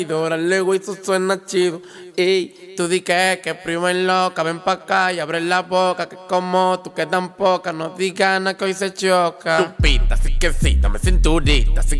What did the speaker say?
Ahora luego eso suena chido. Ey, tú di que primo es loca, ven pa' acá y abre la boca. Que como tú que tan poca, no digas nada que hoy se choca. Tu pita, así que sí, dame cinturita, así